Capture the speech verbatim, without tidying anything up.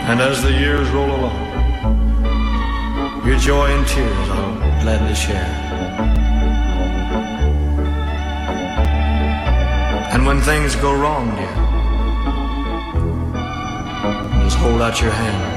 And as the years roll along, your joy and tears I'll gladly share. And when things go wrong, dear, just hold out your hand